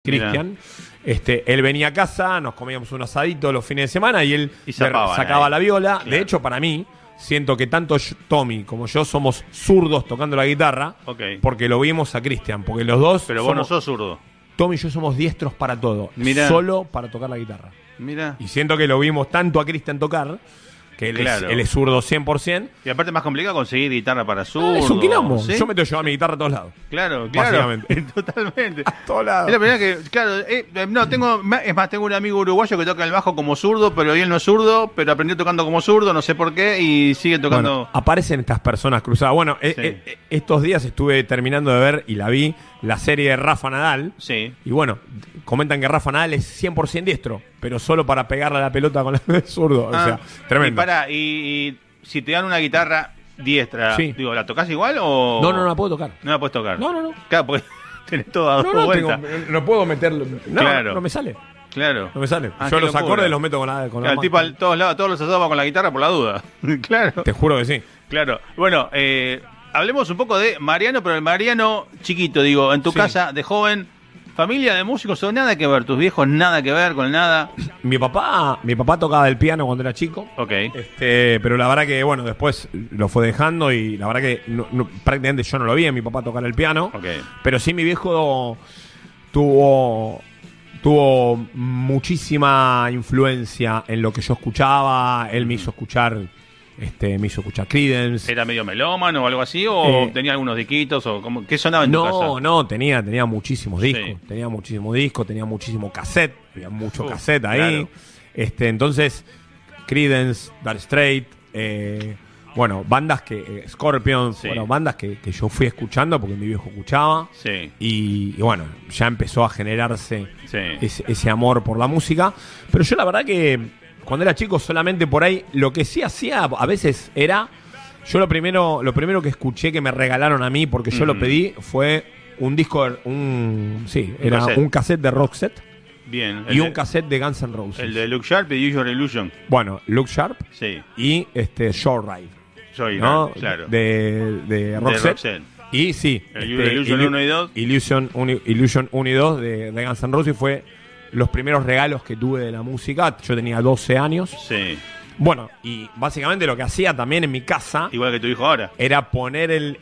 Cristian, él venía a casa, nos comíamos un asadito los fines de semana y él sacaba la viola. Claro. De hecho, para mí, siento que tanto Tommy como yo somos zurdos tocando la guitarra, porque lo vimos a Cristian, porque los dos... Pero vos no sos zurdo. Tommy y yo somos diestros para todo, solo para tocar la guitarra. Mirá. Y siento que lo vimos tanto a Cristian tocar, que él es zurdo 100%. Y aparte es más complicado conseguir guitarra para zurdo. Es un quilombo. ¿Sí? Yo me tengo que llevar mi guitarra a todos lados. Claro. Básicamente. Totalmente. A todos lados. Es la primera que, tengo un amigo uruguayo que toca el bajo como zurdo, pero él no es zurdo, pero aprendió tocando como zurdo, no sé por qué, y sigue tocando. Bueno, aparecen estas personas cruzadas. Bueno, estos días estuve terminando de ver y la vi, la serie de Rafa Nadal. Sí. Y bueno, comentan que Rafa Nadal es 100% diestro, pero solo para pegarle a la pelota con el zurdo. O sea, tremendo. Y si te dan una guitarra diestra, digo, ¿la tocás igual o...? No la puedo tocar. No la puedes tocar. No. Claro, porque tenés todo a dos vueltas. No puedo meterlo. No me sale. Claro. No me sale. Yo los acordes los meto con la mano. El tipo a todos lados, todos los asados va con la guitarra por la duda. Claro. Te juro que sí. Claro. Bueno, hablemos un poco de Mariano, pero el Mariano chiquito, digo, en tu casa de joven... Familia de músicos, o nada que ver, tus viejos nada que ver con nada. Mi papá tocaba el piano cuando era chico. Pero la verdad que, bueno, después lo fue dejando y la verdad que prácticamente yo no lo vi a mi papá tocar el piano. Pero sí mi viejo tuvo muchísima influencia en lo que yo escuchaba. Él me hizo escuchar Creedence. ¿Era medio melómano o algo así? ¿O tenía algunos disquitos? O ¿qué sonaba en tu casa? No, tenía muchísimos discos. Sí. Tenía muchísimos discos, tenía muchísimo cassette. Había mucho cassette ahí. Claro. Entonces, Creedence, Dire Straits, bandas que... Scorpions, bandas que yo fui escuchando porque mi viejo escuchaba. Sí. Y bueno, ya empezó a generarse ese amor por la música. Pero yo la verdad que... Cuando era chico solamente por ahí, lo que sí hacía a veces era, yo lo primero que escuché que me regalaron a mí, porque yo lo pedí, fue un disco, un cassette de Roxette. Bien. Y un cassette de Guns N' Roses. El de Look Sharp y Use Your Illusion. Bueno, Look Sharp y Short Ride. ¿No? Claro. De Roxette. Y el Illusion 1 y 2. Illusion 1 y 2 de Guns N' Roses fue los primeros regalos que tuve de la música. Yo tenía 12 años. Sí. Bueno, y básicamente lo que hacía también en mi casa... Igual que tu hijo ahora. Era poner el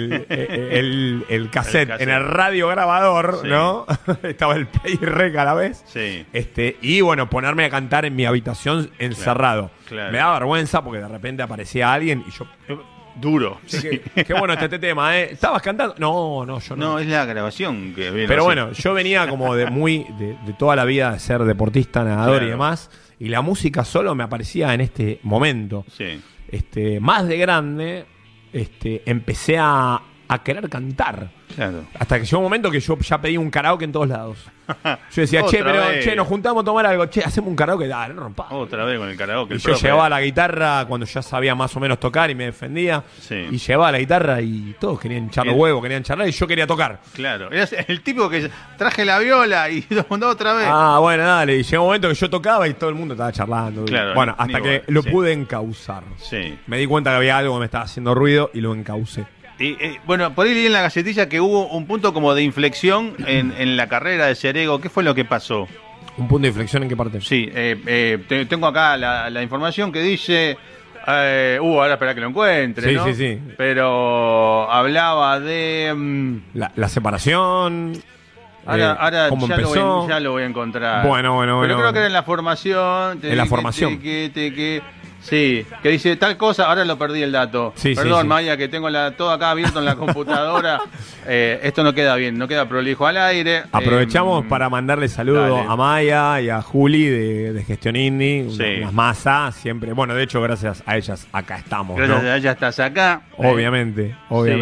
cassette en el radiograbador, ¿no? Estaba el play rec a la vez. Sí. Y bueno, ponerme a cantar en mi habitación encerrado. Claro. Me daba vergüenza porque de repente aparecía alguien y yo... Duro. Qué bueno este tema, ¿eh? ¿Estabas cantando? No, yo no. No, es la grabación que viene. Pero bueno, yo venía como de toda la vida de ser deportista, nadador y demás. Y la música solo me aparecía en este momento. Sí. Más de grande, empecé a querer cantar. Claro. Hasta que llegó un momento que yo ya pedí un karaoke en todos lados. Yo decía, nos juntamos a tomar algo. Hacemos un karaoke. Dale, no rompamos. Otra vez con el karaoke. Y yo llevaba la guitarra cuando ya sabía más o menos tocar y me defendía. Sí. Y llevaba la guitarra y todos querían echar los huevos, querían charlar y yo quería tocar. Claro. Eras el tipo que traje la viola y nos mandó otra vez. Bueno, dale. Y llegó un momento que yo tocaba y todo el mundo estaba charlando. Claro. Bueno, hasta que lo pude encauzar. Sí. Me di cuenta que había algo que me estaba haciendo ruido y lo encaucé. Bueno, por ahí leí en la galletilla que hubo un punto como de inflexión en la carrera de Cerego. ¿Qué fue lo que pasó? ¿Un punto de inflexión en qué parte? Sí, tengo acá la información que dice... ahora espera que lo encuentre, sí, ¿no? Sí. Pero hablaba de... La separación... Ahora ¿cómo empezó? Ya lo voy a encontrar. Bueno. Pero creo que era en la formación. En la formación. Sí, que dice tal cosa, ahora lo perdí el dato. Perdón, Maya, que tengo todo acá abierto en la computadora. Esto no queda bien, no queda prolijo al aire. Aprovechamos para mandarle saludos a Maya y a Juli de Gestión Indie, unas masas, siempre. Bueno, de hecho, gracias a ellas acá estamos. Gracias a ellas estás acá. Obviamente.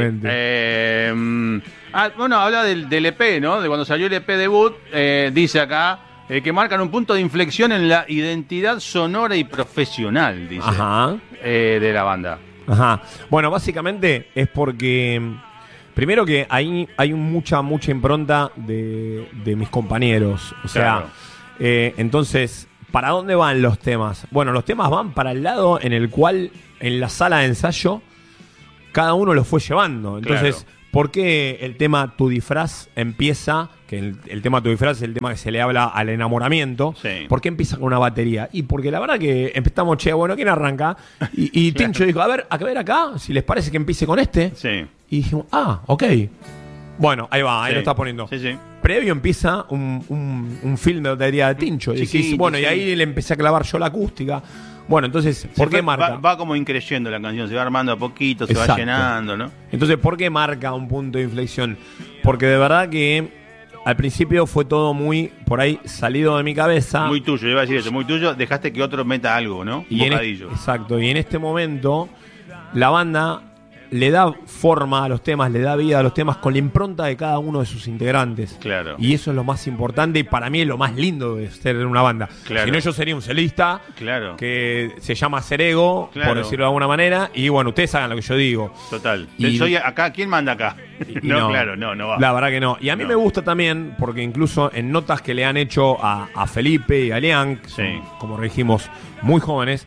Bueno, habla del EP, ¿no? De cuando salió el EP debut, dice acá. Que marcan un punto de inflexión en la identidad sonora y profesional, dice, de la banda. Ajá. Bueno, básicamente es porque, primero que hay mucha impronta de mis compañeros. O sea, entonces, ¿para dónde van los temas? Bueno, los temas van para el lado en el cual, en la sala de ensayo, cada uno los fue llevando. Entonces, ¿por qué el tema Tu disfraz empieza, que el tema Tu disfraz es el tema que se le habla al enamoramiento, ¿por qué empieza con una batería? Y porque la verdad que empezamos, bueno, ¿quién arranca? Y claro. Tincho dijo, a ver acá, si les parece que empiece con este. Sí. Y dijimos, ok. Bueno, ahí va, ahí lo está poniendo. Sí. Previo empieza un film de batería de Tincho. Y decís, bueno, y ahí le empecé a clavar yo la acústica. Bueno, entonces, ¿por qué marca? Va como increyendo la canción, se va armando a poquito, se va llenando, ¿no? Entonces, ¿por qué marca un punto de inflexión? Porque de verdad que al principio fue todo muy, por ahí, salido de mi cabeza. Muy tuyo, iba a decir eso, muy tuyo, dejaste que otro meta algo, ¿no? Un bocadillo. Exacto, y en este momento, la banda le da forma a los temas, le da vida a los temas con la impronta de cada uno de sus integrantes. Claro. Y eso es lo más importante y para mí es lo más lindo de ser en una banda. Claro. Si no, yo sería un solista que se llama ser ego, por decirlo de alguna manera. Y bueno, ustedes hagan lo que yo digo. Total. Soy acá, ¿quién manda acá? No va. La verdad que no. Y a mí me gusta también, porque incluso en notas que le han hecho a Felipe y a Lean, que son, como dijimos, muy jóvenes,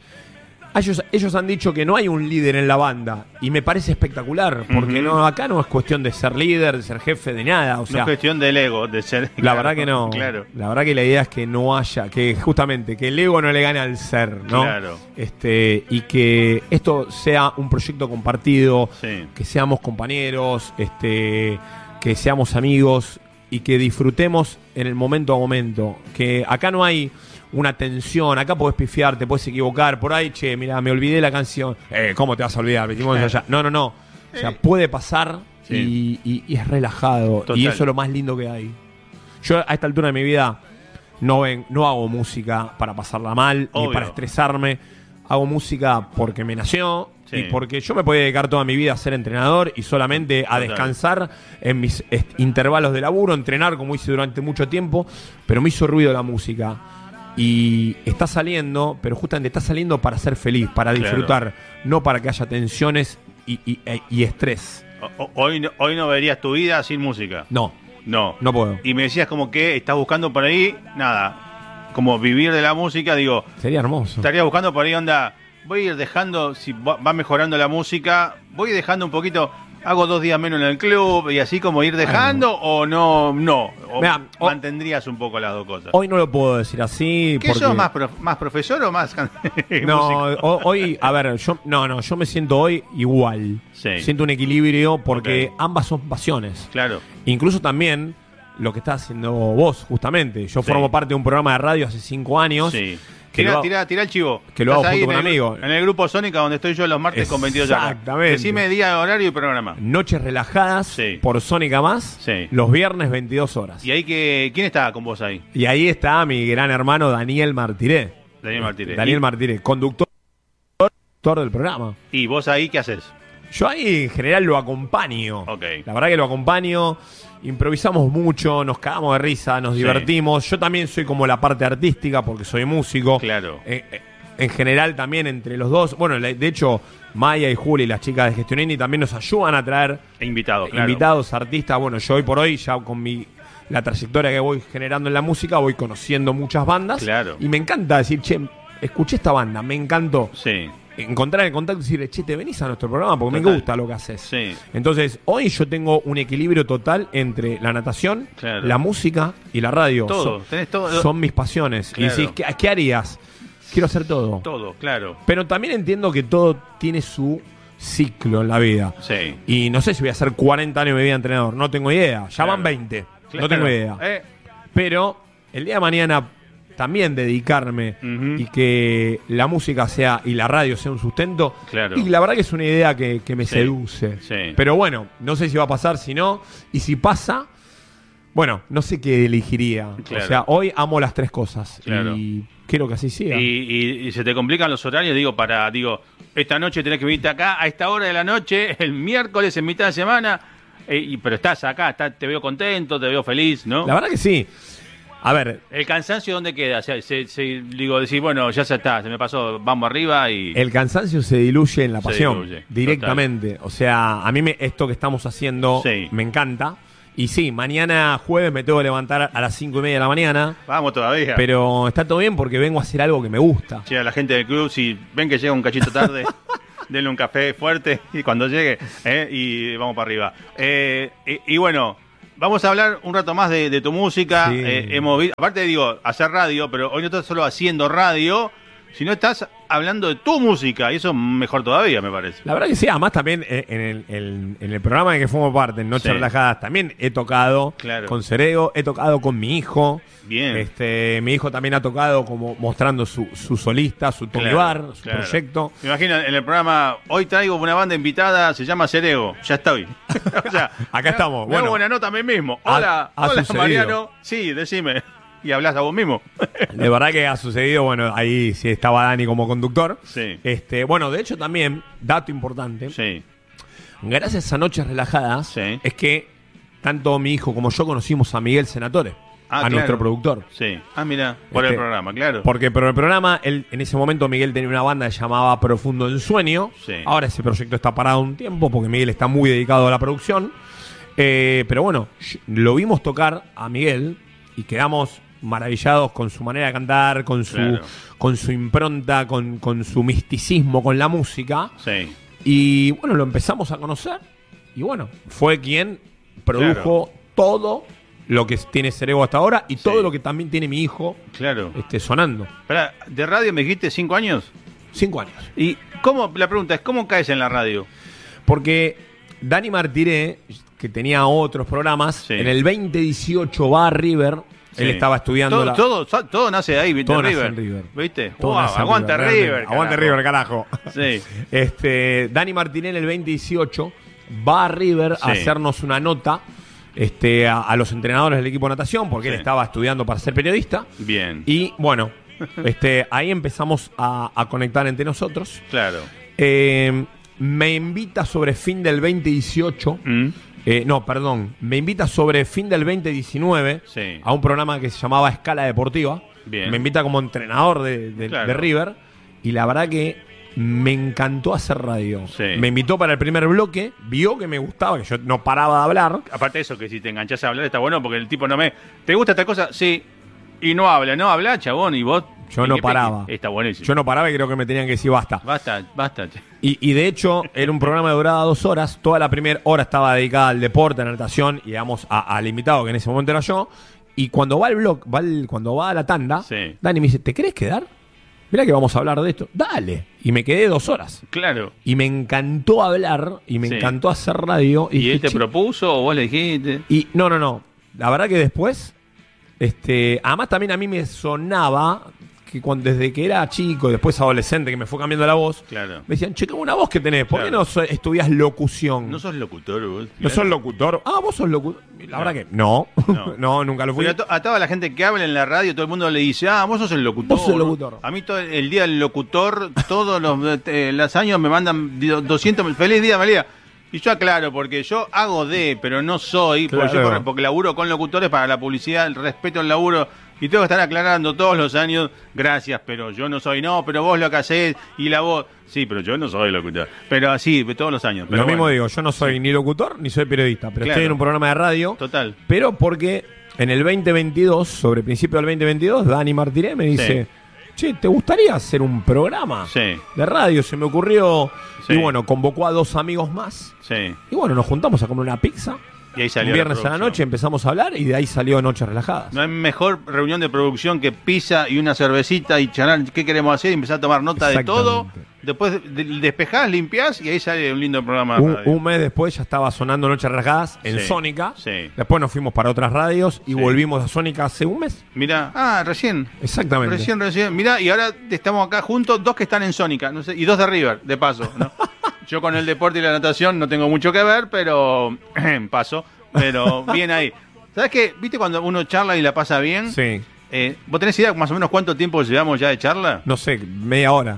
ellos han dicho que no hay un líder en la banda y me parece espectacular porque acá no es cuestión de ser líder, de ser jefe, de nada, o sea, no es cuestión del ego, de ser. La verdad que no. Claro. La verdad que la idea es que no haya, que justamente que el ego no le gane al ser, ¿no? Claro. Y que esto sea un proyecto compartido, que seamos compañeros, que seamos amigos y que disfrutemos en el momento a momento, que acá no hay una tensión, acá podés pifiar, te podés equivocar, por ahí, mirá, me olvidé la canción. ¿Cómo te vas a olvidar? Metimos allá. No. O sea, puede pasar y es relajado. Total. Y eso es lo más lindo que hay. Yo a esta altura de mi vida no hago música para pasarla mal, ni para estresarme. Hago música porque me nació y porque yo me podía dedicar toda mi vida a ser entrenador y solamente a descansar en mis intervalos de laburo, entrenar como hice durante mucho tiempo, pero me hizo ruido la música. Y está saliendo, pero justamente está saliendo para ser feliz, para disfrutar, no para que haya tensiones y estrés. Hoy no verías tu vida sin música. No puedo. Y me decías como que estás buscando por ahí, como vivir de la música, digo. Sería hermoso. Estaría buscando por ahí, voy a ir dejando, si va mejorando la música, voy dejando un poquito. Hago 2 días menos en el club y así como ir dejando o no. O mirá, mantendrías un poco las dos cosas. Hoy no lo puedo decir así. ¿Qué sos más profesor o más no, hoy, a ver, yo me siento hoy igual. Siento un equilibrio porque ambas son pasiones. Claro. Incluso también lo que estás haciendo vos, justamente. Yo formo parte de un programa de radio hace 5 años. Sí. Tira el chivo. Que lo hago junto con un amigo. En el grupo Sónica, donde estoy yo los martes con 22 horas. Exactamente. Decime día, horario y programa. Noches relajadas por Sónica Más. Los viernes 22 horas. ¿Y ahí quién está con vos ahí? Y ahí está mi gran hermano Daniel Martiré. Daniel Martiré, conductor del programa. ¿Y vos ahí qué haces? Yo ahí en general lo acompaño. La verdad que lo acompaño. Improvisamos mucho, nos cagamos de risa, nos divertimos. Yo también soy como la parte artística porque soy músico. Claro. En general también entre los dos. Bueno, de hecho, Maya y Juli, las chicas de Gestionini, también nos ayudan a traer invitados, artistas. Bueno, yo hoy por hoy, ya con la trayectoria que voy generando en la música, voy conociendo muchas bandas. Claro. Y me encanta decir, escuché esta banda, me encantó. Sí. Encontrar el contacto y decirle, te venís a nuestro programa porque me gusta lo que haces. Sí. Entonces, hoy yo tengo un equilibrio total entre la natación, la música y la radio. Tenés todo. Son mis pasiones. Claro. Y decís, ¿qué harías? Quiero hacer todo. Todo, claro. Pero también entiendo que todo tiene su ciclo en la vida. Sí. Y no sé si voy a hacer 40 años de vida entrenador. No tengo idea. Ya van 20. No tengo idea. Pero el día de mañana también dedicarme y que la música sea y la radio sea un sustento. Claro. Y la verdad que es una idea que me seduce. Sí. Pero bueno, no sé si va a pasar, si no. Y si pasa, bueno, no sé qué elegiría. Claro. O sea, hoy amo las 3 cosas. Claro. Y quiero que así siga. Y se te complican los horarios, digo, esta noche tenés que venirte acá a esta hora de la noche, el miércoles en mitad de semana, pero estás acá, te veo contento, te veo feliz, ¿no? La verdad que sí. A ver, ¿el cansancio dónde queda? Decir, bueno, ya está, se me pasó, vamos arriba y... El cansancio se diluye en la pasión, directamente. Total. O sea, a mí esto que estamos haciendo me encanta. Y sí, mañana jueves me tengo que levantar a las 5:30 de la mañana. Vamos todavía. Pero está todo bien porque vengo a hacer algo que me gusta. Sí, a la gente del club, si ven que llega un cachito tarde, denle un café fuerte y cuando llegue, y vamos para arriba. Y bueno, vamos a hablar un rato más de tu música. Sí. Aparte digo, hacer radio, pero hoy no estás solo haciendo radio, sino estás hablando de tu música, y eso mejor todavía, me parece. La verdad que sí, además también en el programa en que formo parte, en Noches Relajadas, también he tocado con Cerego, he tocado con mi hijo. Bien. Mi hijo también ha tocado como mostrando su solista, su Tonibar, su proyecto. Me imagino en el programa, hoy traigo una banda invitada, se llama Cerego, ya estoy. O sea, acá estamos. Bueno, buena nota a mí mismo. Hola, hola Mariano. Sí, decime. Y hablas a vos mismo. De verdad que ha sucedido, bueno, ahí sí estaba Dani como conductor. Sí. Bueno, de hecho también, dato importante. Sí. Gracias a Noches Relajadas, es que tanto mi hijo como yo conocimos a Miguel Senatore, nuestro productor. Sí. Mira, por el programa, claro. Porque por el programa, en ese momento Miguel tenía una banda que se llamaba Profundo Ensueño. Sí. Ahora ese proyecto está parado un tiempo porque Miguel está muy dedicado a la producción. Pero bueno, lo vimos tocar a Miguel y quedamos maravillados con su manera de cantar, con su impronta, con su misticismo, con la música. Sí. Y bueno, lo empezamos a conocer. Y bueno, fue quien produjo todo lo que tiene Cerego hasta ahora y todo lo que también tiene mi hijo sonando. Espera, ¿de radio me dijiste 5 años? 5 años. Y la pregunta es, ¿cómo caes en la radio? Porque Dani Martiré, que tenía otros programas, en el 2018 va a River. Él estaba estudiando. Todo nace ahí, ¿viste? Todo nace en River. ¿Viste? Aguanta River. Aguante River, carajo. Sí. Dani Martínez en el 2018 va a River a hacernos una nota a los entrenadores del equipo de natación, porque él estaba estudiando para ser periodista. Bien. Y bueno, ahí empezamos a conectar entre nosotros. Claro. Me invita sobre fin del 2018. Me invita sobre fin del 2019 a un programa que se llamaba Escala Deportiva. Bien. Me invita como entrenador de River. Y la verdad que me encantó hacer radio. Sí. Me invitó para el primer bloque, vio que me gustaba, que yo no paraba de hablar. Aparte de eso, que si te enganchás a hablar está bueno, porque el tipo ¿te gusta esta cosa? Sí. Y no habla, chabón, y vos... Yo no paraba. Está buenísimo. Yo no paraba y creo que me tenían que decir basta. Basta. Y de hecho, era un programa que duraba 2 horas. Toda la primera hora estaba dedicada al deporte, a la natación, y digamos al invitado, que en ese momento era yo. Y cuando va al blog, cuando va a la tanda, Dani me dice, ¿te querés quedar? Mirá que vamos a hablar de esto. Dale. Y me quedé 2 horas. Claro. Y me encantó hablar, y me encantó hacer radio. ¿Y él te propuso o vos le dijiste? Y no. La verdad que después, además también a mí me sonaba que desde que era chico y después adolescente, que me fue cambiando la voz, me decían, che, qué buena voz que tenés, ¿por qué no estudias locución? ¿No sos locutor vos? ¿No sos locutor? Vos sos locutor. La verdad que no, nunca lo fui. Pero a toda la gente que habla en la radio, todo el mundo le dice, vos sos el locutor. Vos sos el locutor. A mí todo el día del locutor, todos los años me mandan 200, feliz día, María. Y yo aclaro, porque yo hago pero no soy, porque laburo con locutores para la publicidad, el respeto al laburo, y tengo que estar aclarando todos los años, gracias, pero yo no soy, pero vos lo que hacés, y la voz, sí, pero yo no soy locutor, pero así, todos los años. Pero mismo digo, yo no soy ni locutor, ni soy periodista, pero estoy en un programa de radio. Total. Pero porque en el 2022, sobre el principio del 2022, Dani Martínez me dice... Che, ¿te gustaría hacer un programa de radio? Se me ocurrió. Y bueno, convocó a 2 amigos más. Y bueno, nos juntamos a comer una pizza. Y ahí salió un viernes a la noche empezamos a hablar y de ahí salió Noches Relajadas. No hay mejor reunión de producción que pizza y una cervecita y charlar qué queremos hacer y empezar a tomar nota de todo. Después despejás, limpiás y ahí sale un lindo programa. Un mes después ya estaba sonando Noches Relajadas en Sónica. Después nos fuimos para otras radios y volvimos a Sónica hace un mes. Mirá, recién. Exactamente. Recién. Mirá, y ahora estamos acá juntos, 2 que están en Sónica, no sé, y 2 de River, de paso, ¿no? Yo con el deporte y la natación no tengo mucho que ver, pero paso. Pero bien ahí. ¿Sabes qué? ¿Viste cuando uno charla y la pasa bien? Sí. ¿Vos tenés idea más o menos cuánto tiempo llevamos ya de charla? No sé, media hora.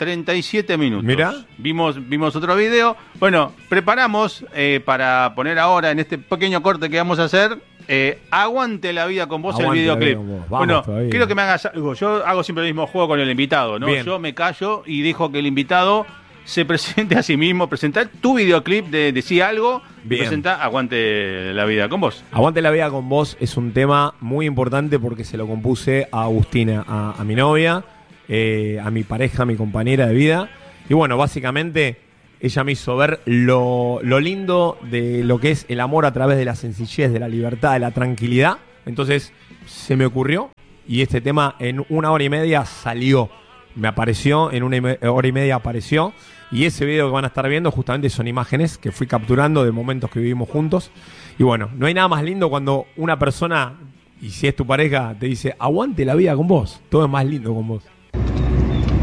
37 minutos. Mirá. Vimos otro video. Bueno, preparamos para poner ahora en este pequeño corte que vamos a hacer. Aguante la vida con vos, el videoclip. Bueno, quiero que me hagas algo. Yo hago siempre el mismo juego con el invitado, ¿no? Bien. Yo me callo y dejo que el invitado se presente a sí mismo, presentar tu videoclip de Decí Algo. Presenta Aguante la vida con vos. Aguante la vida con vos es un tema muy importante porque se lo compuse a Agustina, a mi novia, a mi pareja, a mi compañera de vida. Y bueno, básicamente ella me hizo ver lo lindo de lo que es el amor a través de la sencillez, de la libertad, de la tranquilidad. Entonces se me ocurrió y este tema en 1 hora y media salió. Me apareció, en 1 hora y media apareció. Y ese video que van a estar viendo justamente son imágenes que fui capturando de momentos que vivimos juntos. Y bueno, no hay nada más lindo cuando una persona, y si es tu pareja, te dice, aguante la vida con vos. Todo es más lindo con vos.